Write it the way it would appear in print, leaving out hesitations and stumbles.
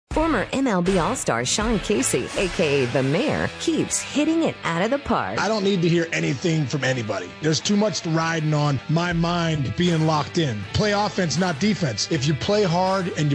Former MLB All-Star Sean Casey, a.k.a. The Mayor, keeps hitting it out of the park. I don't need to hear anything from anybody. There's too much riding on my mind being locked in. Play offense, not defense. If you play hard and you